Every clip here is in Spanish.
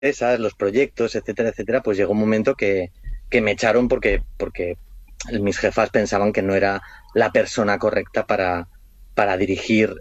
empresas, los proyectos, etcétera, etcétera, pues llegó un momento que me echaron porque mis jefas pensaban que no era la persona correcta para dirigir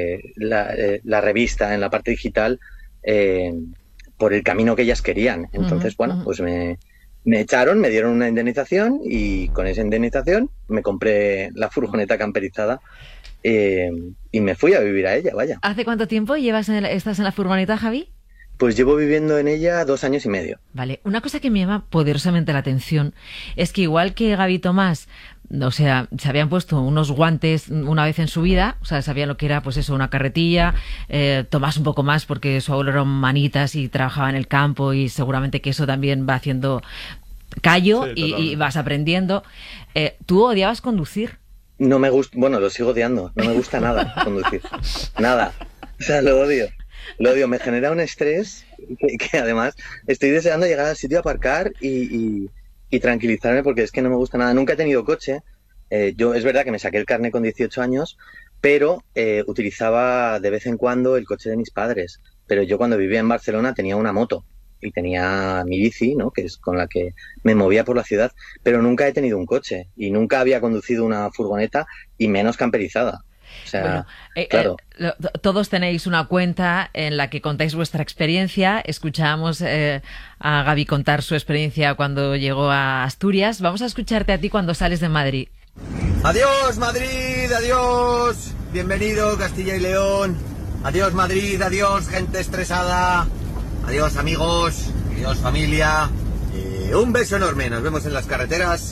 la revista en la parte digital eh, por el camino que ellas querían. Ujú, Entonces, bueno, ujú. pues me echaron, me dieron una indemnización y con esa indemnización me compré la furgoneta camperizada eh, y me fui a vivir a ella, vaya. ¿Hace cuánto tiempo estás en la furgoneta, Javi? Pues llevo viviendo en ella 2 años y medio. Vale, una cosa que me llama poderosamente la atención es que igual que Gaby y Tomás, o sea, se habían puesto unos guantes una vez en su vida, o sea, sabían lo que era, pues eso, una carretilla, Tomás un poco más porque su abuelo era manitas y trabajaba en el campo y seguramente que eso también va haciendo callo Sí, y totalmente. vas aprendiendo. ¿Tú odiabas conducir? No me gusta, bueno, lo sigo odiando, no me gusta nada conducir, nada, o sea, lo odio, me genera un estrés que además estoy deseando llegar al sitio a aparcar y tranquilizarme porque es que no me gusta nada, nunca he tenido coche, yo es verdad que me saqué el carnet con 18 años, pero utilizaba de vez en cuando el coche de mis padres, pero yo cuando vivía en Barcelona tenía una moto y tenía mi bici, ¿no? Que es con la que me movía por la ciudad, pero nunca he tenido un coche y nunca había conducido una furgoneta y menos camperizada. O Bueno, sea, claro, todos tenéis una cuenta en la que contáis vuestra experiencia. Escuchábamos a Gaby contar su experiencia cuando llegó a Asturias. Vamos a escucharte a ti cuando sales de Madrid. Adiós Madrid, adiós. Bienvenido Castilla y León. Adiós Madrid, adiós gente estresada. Adiós amigos, adiós familia. Un beso enorme, nos vemos en las carreteras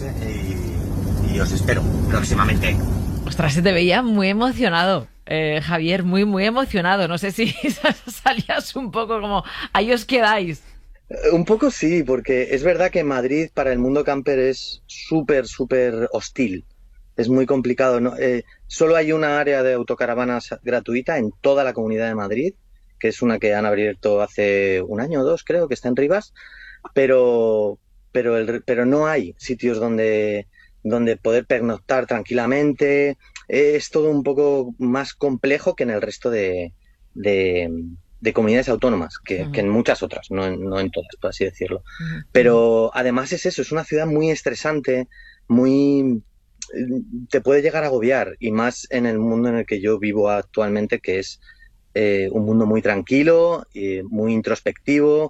y os espero próximamente. Ostras, se te veía muy emocionado, Javier, muy, muy emocionado. No sé si salías un poco como, ahí os quedáis. un poco sí, porque es verdad que Madrid para el mundo camper es súper, súper hostil. Es muy complicado, ¿no? Solo hay una área de autocaravanas gratuita en toda la Comunidad de Madrid, que es una que han abierto hace un año o dos, creo, que está en Rivas, pero, pero no hay sitios donde poder pernoctar tranquilamente. Es todo un poco más complejo que en el resto de, de comunidades autónomas, que Ujú, en muchas otras, no en todas, por así decirlo. ujú, ujú. Pero además es eso, es una ciudad muy estresante, muy te puede llegar a agobiar y más en el mundo en el que yo vivo actualmente, que es un mundo muy tranquilo, muy introspectivo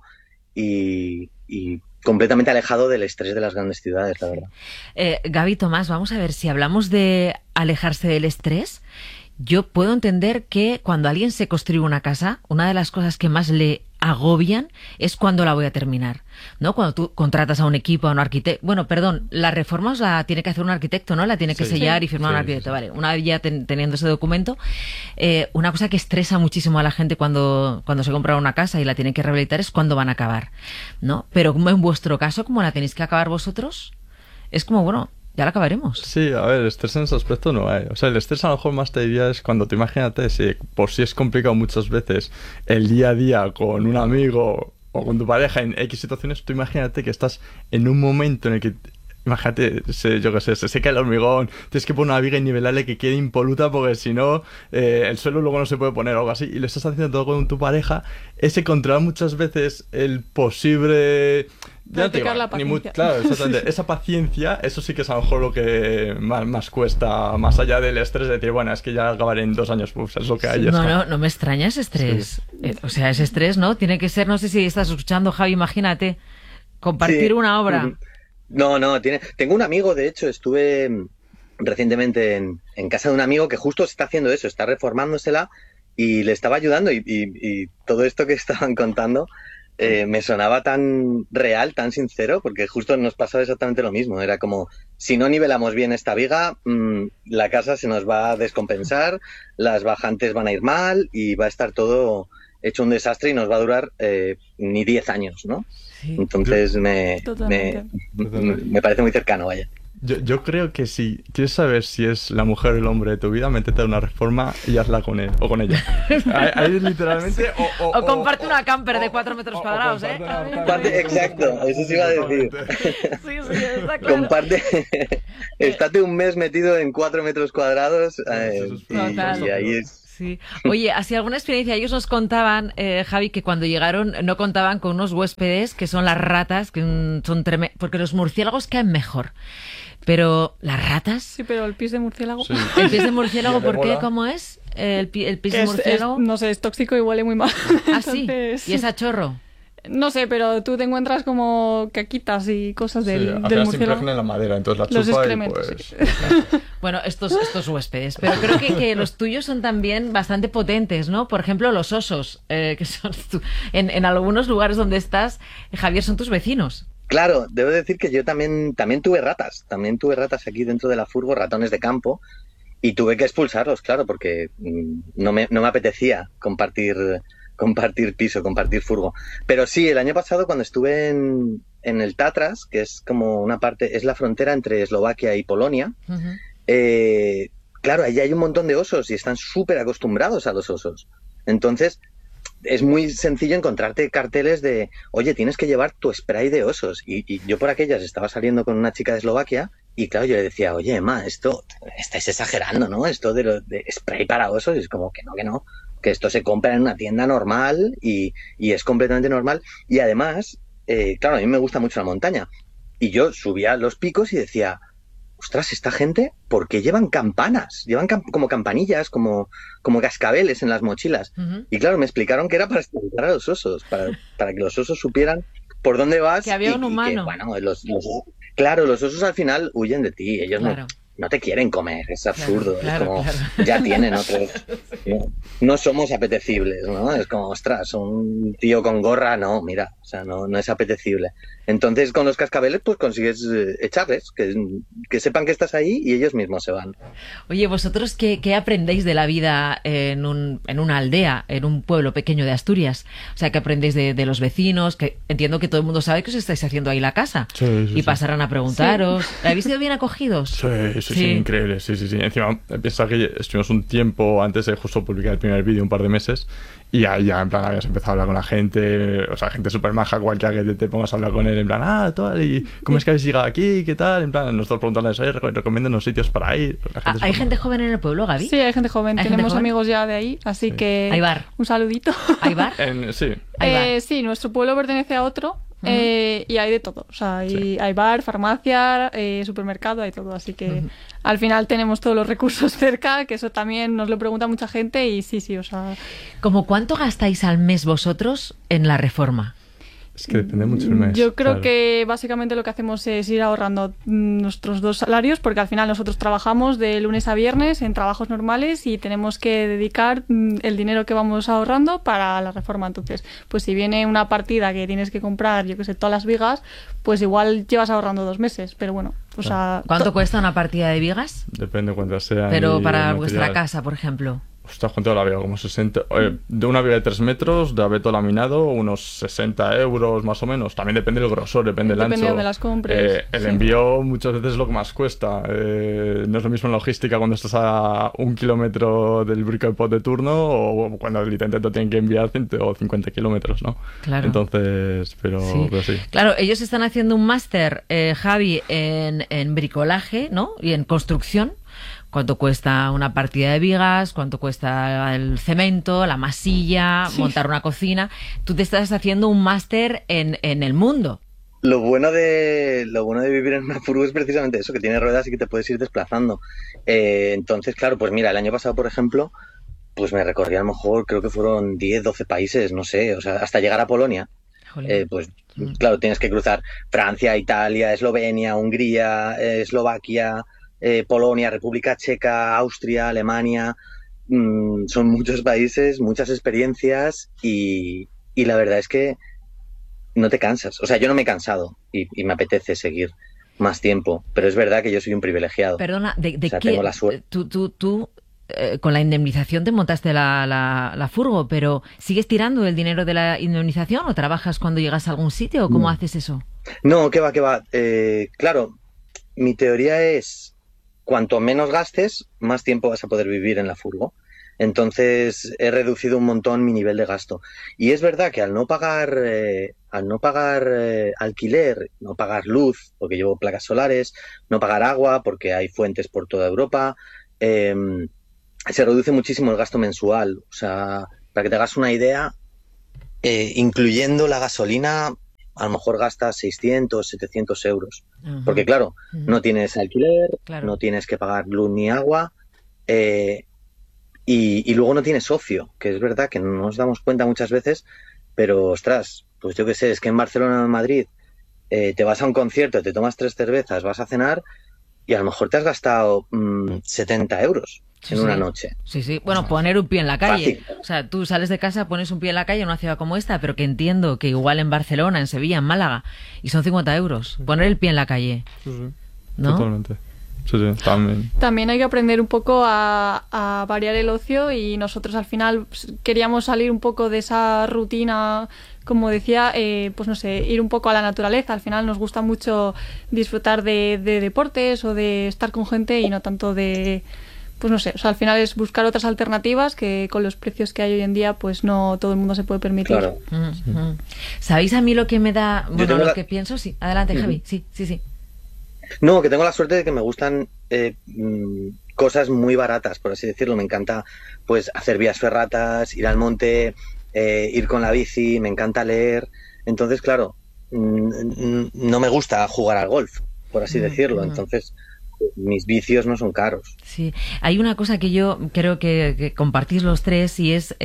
y completamente alejado del estrés de las grandes ciudades, la verdad. Gaby, Tomás, vamos a ver si hablamos de alejarse del estrés. Yo puedo entender que cuando alguien se construye una casa, una de las cosas que más le agobian es cuándo la voy a terminar, ¿no? Cuando tú contratas a un equipo, a un arquitecto, bueno, perdón, la reforma os la tiene que hacer un arquitecto, ¿no? La tiene que Sí, sellar Sí. y firmar un sí, sí, arquitecto, sí. vale. Una vez ya teniendo ese documento, una cosa que estresa muchísimo a la gente cuando se compra una casa y la tiene que rehabilitar es cuándo van a acabar, ¿no? Pero como en vuestro caso, como la tenéis que acabar vosotros, es como, bueno, ya la acabaremos. Sí, a ver, estrés en ese aspecto no hay. O sea, el estrés a lo mejor más te diría es cuando te imagínate, si por si es complicado muchas veces el día a día con un amigo o con tu pareja en X situaciones, tú imagínate que estás en un momento en el que, imagínate, yo qué sé, se seca el hormigón, tienes que poner una viga nivelable que quede impoluta porque si no, el suelo luego no se puede poner o algo así, y lo estás haciendo todo con tu pareja, ese controlar muchas veces el posible... Ya no te digo, Practicar la paciencia. claro, Sí. exactamente. Esa paciencia, eso sí que es a lo mejor lo que más cuesta, más allá del estrés de decir, bueno, es que ya acabaré en 2 años, pues es lo que hay, ya No, está. no, no me extraña ese Sí. estrés. O sea, ese estrés, ¿no? Tiene que ser, no sé si estás escuchando, Javi, imagínate, compartir Sí. una obra. No, no, tengo un amigo, de hecho, estuve recientemente en casa de un amigo que justo está haciendo eso, está reformándosela y le estaba ayudando y todo esto que estaban contando me sonaba tan real, tan sincero, porque justo nos pasaba exactamente lo mismo. Era como, si no nivelamos bien esta viga, la casa se nos va a descompensar, las bajantes van a ir mal y va a estar todo hecho un desastre y nos va a durar ni 10 años, ¿no? Sí. Yo, Entonces Totalmente. me parece muy cercano, vaya. yo creo que si quieres saber si es la mujer o el hombre de tu vida, métete a una reforma y hazla con él o con ella. Ahí literalmente. O comparte una camper de 4 metros cuadrados, ¿eh? Exacto, eso sí iba a decir. Sí, sí, está claro. Comparte, Eh, estate un mes metido en 4 metros cuadrados Eso es y Total. ahí es, Sí. Oye, ¿así alguna experiencia? Ellos nos contaban, Javi, que cuando llegaron no contaban con unos huéspedes que son las ratas, que son tremendos, porque los murciélagos caen mejor. Pero, ¿las ratas? Sí, pero el pis de murciélago... Sí. ¿El pis de murciélago por qué? ébola? ¿Cómo es? ¿El pis de murciélago? no sé, es tóxico y huele muy mal. Ah, sí. Entonces, ¿Y es a chorro? No sé, pero tú te encuentras como caquitas y cosas Sí, del al final se murciélago. impregna en la madera, entonces la Los chupa y excrementos, pues... sí. Bueno, estos huéspedes. Pero creo que los tuyos son también bastante potentes, ¿no? Por ejemplo, los osos, que son en algunos lugares donde estás, Javier, son tus vecinos. Claro, debo decir que yo también tuve ratas. También tuve ratas aquí dentro de la furgo, ratones de campo, y tuve que expulsarlos, claro, porque no me apetecía compartir piso, compartir furgo. Pero sí, el año pasado cuando estuve en el Tatras, que es como una parte, es la frontera entre Eslovaquia y Polonia, claro, allí hay un montón de osos y están súper acostumbrados a los osos. Entonces, es muy sencillo encontrarte carteles de, oye, tienes que llevar tu spray de osos. Y yo por aquellas estaba saliendo con una chica de Eslovaquia y claro, yo le decía, oye, Emma, esto estáis exagerando, ¿no? Esto de spray para osos, y es como que no, que esto se compra en una tienda normal y es completamente normal. Y además, claro, a mí me gusta mucho la montaña. Y yo subía los picos y decía, ostras, esta gente, ¿por qué llevan campanas? Llevan como campanillas, como cascabeles en las mochilas. Uh-huh. Y claro, me explicaron que era para espantar a los osos, para que los osos supieran por dónde vas. Que había un humano. Y que, bueno, claro, los osos al final huyen de ti, ellos claro. no te quieren comer, es absurdo, claro, es como, claro. ya tienen otros, no somos apetecibles, ¿no? Es como, ostras, un tío con gorra, no, mira, o sea, no es apetecible. Entonces, con los cascabeles, pues consigues echarles, que sepan que estás ahí y ellos mismos se van. Oye, ¿vosotros qué aprendéis de la vida en una aldea, en un pueblo pequeño de Asturias? O sea, ¿qué aprendéis de los vecinos? Que entiendo que todo el mundo sabe que os estáis haciendo ahí la casa. Sí, y pasarán a preguntaros. Sí. ¿Habéis sido bien acogidos? Sí, increíble, sí. Encima, piensa que estuvimos un tiempo antes de justo publicar el primer vídeo, un par de meses, y ahí ya, en plan, habías empezado a hablar con la gente, o sea, gente súper maja, cualquiera que te pongas a hablar con él, en plan, tal, y ¿cómo es que habéis llegado aquí? ¿Qué tal? En plan, nosotros preguntándoles, recomiéndanos sitios para ir. ¿Hay gente joven en el pueblo, Gaby? Sí, hay gente joven. Tenemos amigos ya de ahí, así que... ¿Hay bar? Un saludito. ¿Hay bar? Sí. Sí, nuestro pueblo pertenece a otro. Y hay de todo, o sea, hay bar, farmacia, supermercado, hay todo, así que al final tenemos todos los recursos cerca, que eso también nos lo pregunta mucha gente y sí, o sea... ¿Cómo cuánto gastáis al mes vosotros en la reforma? Es que depende mucho del mes. Yo creo que básicamente lo que hacemos es ir ahorrando nuestros 2 salarios, porque al final nosotros trabajamos de lunes a viernes en trabajos normales y tenemos que dedicar el dinero que vamos ahorrando para la reforma. Entonces, pues si viene una partida que tienes que comprar, yo que sé, todas las vigas, pues igual llevas ahorrando 2 meses, pero bueno, o sea... ¿Cuánto cuesta una partida de vigas? Depende cuántas sean. Pero para vuestra casa, por ejemplo. Ostras, ¿cuánto la viga? Como 60... de una viga de 3 metros, de abeto laminado, unos 60 euros más o menos. También depende del grosor, depende del ancho. Depende de donde las compres. El envío muchas veces es lo que más cuesta. No es lo mismo en logística cuando estás a 1 kilómetro del brico de pot de turno o cuando literalmente te tienen que enviar 150 kilómetros, ¿no? Claro. Entonces, pero sí. Claro, ellos están haciendo un máster, Javi, en bricolaje, ¿no? Y en construcción. ¿Cuánto cuesta una partida de vigas? ¿Cuánto cuesta el cemento, la masilla, montar una cocina? Tú te estás haciendo un máster en el mundo. Lo bueno de vivir en una furgo es precisamente eso, que tiene ruedas y que te puedes ir desplazando. Entonces, claro, pues mira, el año pasado, por ejemplo, pues me recorrí a lo mejor, creo que fueron 10, 12 países, no sé, o sea, hasta llegar a Polonia. Pues claro, tienes que cruzar Francia, Italia, Eslovenia, Hungría, Eslovaquia, Polonia, República Checa, Austria, Alemania. Son muchos países, muchas experiencias y la verdad es que no te cansas. O sea, yo no me he cansado y me apetece seguir más tiempo, pero es verdad que yo soy un privilegiado. Perdona, ¿de o sea, qué? Tengo la suerte. Tú con la indemnización te montaste la furgo, pero ¿sigues tirando el dinero de la indemnización o trabajas cuando llegas a algún sitio o cómo haces eso? No, que va. Claro, mi teoría es cuanto menos gastes, más tiempo vas a poder vivir en la furgo. Entonces he reducido un montón mi nivel de gasto. Y es verdad que al no pagar alquiler, no pagar luz, porque llevo placas solares, no pagar agua, porque hay fuentes por toda Europa, se reduce muchísimo el gasto mensual. O sea, para que te hagas una idea, incluyendo la gasolina, a lo mejor gastas 600, 700 euros. Ujú. Porque claro, Ujú. no tienes alquiler, Claro. no tienes que pagar luz ni agua, y luego no tienes ocio, que es verdad que no nos damos cuenta muchas veces, pero ostras, pues yo qué sé, es que en Barcelona o en Madrid te vas a un concierto, te tomas 3 cervezas, vas a cenar y a lo mejor te has gastado 70 euros Sí, en una sí. noche. Sí, sí. Bueno, poner un pie en la calle. Fácil. O sea, tú sales de casa, pones un pie en la calle en una ciudad como esta, pero que entiendo que igual en Barcelona, en Sevilla, en Málaga, y son 50 euros. Poner el pie en la calle, Sí, sí. ¿no? Totalmente. Sí, sí, también. También hay que aprender un poco a variar el ocio y nosotros al final pues, queríamos salir un poco de esa rutina, como decía, pues no sé, ir un poco a la naturaleza. Al final nos gusta mucho disfrutar de deportes o de estar con gente y no tanto de, pues no sé, o sea, al final es buscar otras alternativas que con los precios que hay hoy en día pues no todo el mundo se puede permitir. Claro. Ujú. ¿Sabéis a mí lo que me da? Bueno, tengo lo la- que pienso, sí. Adelante, Javi. Sí, sí, sí. No, que tengo la suerte de que me gustan cosas muy baratas, por así decirlo. Me encanta pues hacer vías ferratas, ir al monte, ir con la bici, me encanta leer. Entonces, claro, no me gusta jugar al golf, por así decirlo. Entonces, mis vicios no son caros. Sí, hay una cosa que yo creo que compartís los tres y es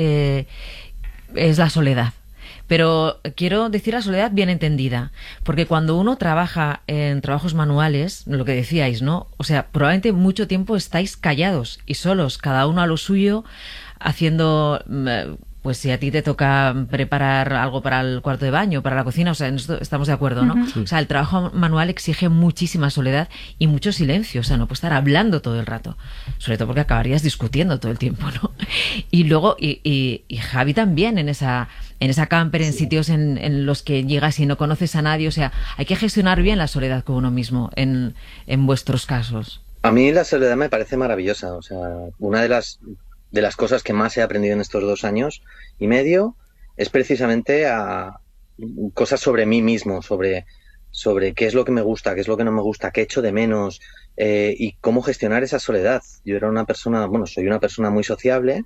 la soledad. Pero quiero decir la soledad bien entendida, porque cuando uno trabaja en trabajos manuales, lo que decíais, ¿no? O sea, probablemente mucho tiempo estáis callados y solos, cada uno a lo suyo, haciendo, pues si a ti te toca preparar algo para el cuarto de baño, para la cocina, o sea, en esto estamos de acuerdo, ¿no? O sea, el trabajo manual exige muchísima soledad y mucho silencio, o sea, no puedes estar hablando todo el rato, sobre todo porque acabarías discutiendo todo el tiempo, ¿no? Y luego, y Javi también en esa camper, en sitios en los que llegas y no conoces a nadie, o sea, hay que gestionar bien la soledad con uno mismo en vuestros casos. A mí la soledad me parece maravillosa. O sea, una de las cosas que más he aprendido en estos 2 años y medio es precisamente cosas sobre mí mismo, sobre qué es lo que me gusta, qué es lo que no me gusta, qué echo de menos, y cómo gestionar esa soledad. Yo era una persona, bueno, soy una persona muy sociable,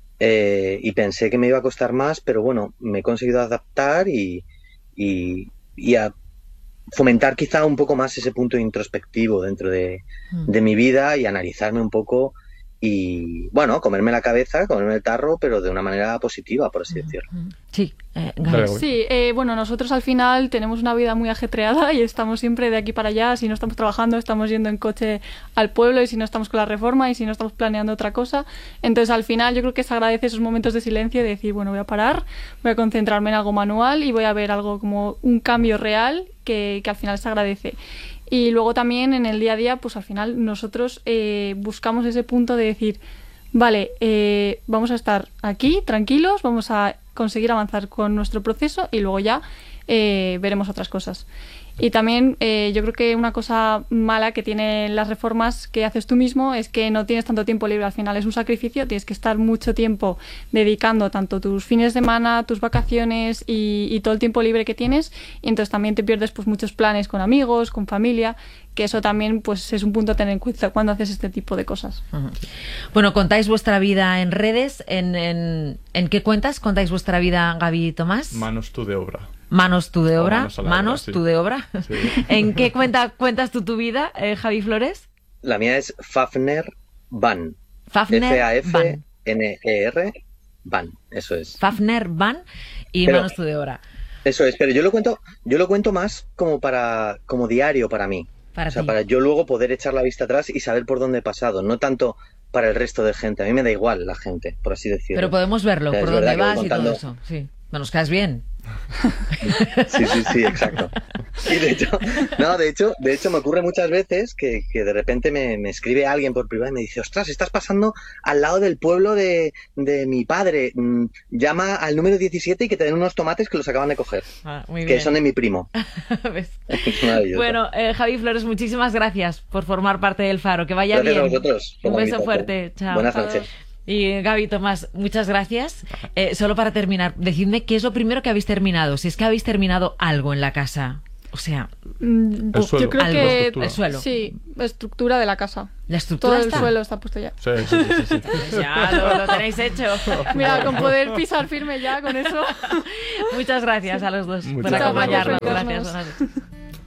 y pensé que me iba a costar más, pero bueno, me he conseguido adaptar y a fomentar quizá un poco más ese punto introspectivo dentro de mi vida y analizarme un poco y, bueno, comerme la cabeza, comerme el tarro, pero de una manera positiva, por así decirlo. Sí, Claro. Sí, bueno, nosotros al final tenemos una vida muy ajetreada y estamos siempre de aquí para allá. Si no estamos trabajando, estamos yendo en coche al pueblo, y si no estamos con la reforma, y si no estamos planeando otra cosa. Entonces, al final, yo creo que se agradece esos momentos de silencio, de decir, bueno, voy a parar, voy a concentrarme en algo manual y voy a ver algo como un cambio real que al final se agradece. Y luego también en el día a día, pues al final nosotros buscamos ese punto de decir, vale, vamos a estar aquí tranquilos, vamos a conseguir avanzar con nuestro proceso y luego ya veremos otras cosas. Y también yo creo que una cosa mala que tienen las reformas que haces tú mismo es que no tienes tanto tiempo libre. Al final es un sacrificio, tienes que estar mucho tiempo dedicando tanto tus fines de semana, tus vacaciones y todo el tiempo libre que tienes, y entonces también te pierdes pues muchos planes con amigos, con familia, que eso también pues es un punto a tener en cuenta cuando haces este tipo de cosas. Bueno, contáis vuestra vida en redes, ¿en qué cuentas contáis vuestra vida, Gaby y Tomás? Manos tú de obra. Manos tú de O obra, manos a la manos obra, sí. tú de obra. Sí. ¿En qué cuentas tú tu vida, Javi Flores? La mía es Fafner Van. Fafner Van. F-A-F-N-E-R Van, eso es. Fafner Van y Pero- Manos tú de obra. Eso es, pero yo lo cuento más como diario para mí. Para O sea, ti. para yo luego poder echar la vista atrás y saber por dónde he pasado, no tanto para el resto de gente. A mí me da igual la gente, por así decirlo. Pero podemos verlo, O sea, por es dónde verdad que vas voy y todo contando- eso. Sí. Bueno, nos caes bien. Sí, exacto. Y de hecho me ocurre muchas veces que de repente me escribe alguien por privado y me dice, ostras, estás pasando al lado del pueblo de mi padre, llama al número 17 y que te den unos tomates que los acaban de coger, Muy que bien. son de mi primo. ¿Ves? Es maravilloso. Bueno, Javi Flores, muchísimas gracias por formar parte del Faro. Que vaya Gracias bien. a vosotros por Un la beso invitación. fuerte. Chao. Buenas noches. Y Gaby, Tomás, muchas gracias. Solo para terminar, decidme qué es lo primero que habéis terminado. Si es que habéis terminado algo en la casa. sea, El suelo. Yo creo Algo, que estructura. el suelo. sí, estructura de la casa. La estructura Todo el está. suelo está puesto ya. Sí, sí, sí, sí. Ya lo tenéis hecho. Mira, con poder pisar firme ya con eso. Muchas gracias a los dos Muchas por gracias. acompañarnos. Gracias por Gracias.